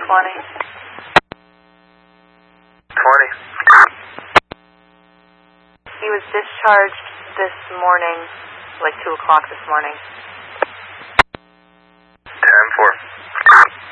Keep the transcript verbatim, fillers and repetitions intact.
twenty. twenty. He was discharged this morning, like two o'clock this morning.